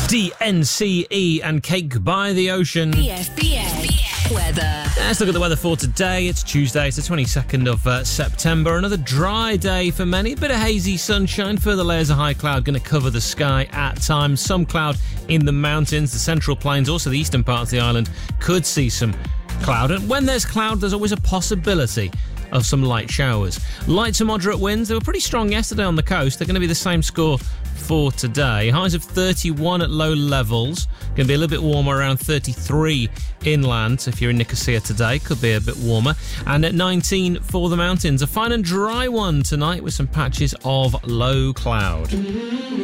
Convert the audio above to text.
DNCE and Cake by the Ocean. PFBA weather. Let's look at the weather for today. It's Tuesday, it's the 22nd of September. Another dry day for many. A bit of hazy sunshine. Further layers of high cloud going to cover the sky at times. Some cloud in the mountains, the central plains, also the eastern parts of the island could see some cloud. And when there's cloud, there's always a possibility of some light showers. Light to moderate winds. They were pretty strong yesterday on the coast. They're going to be the same score for today. Highs of 31 at low levels. Going to be a little bit warmer, around 33 inland. So if you're in Nicosia today, could be a bit warmer. And at 19 for the mountains. A fine and dry one tonight with some patches of low cloud.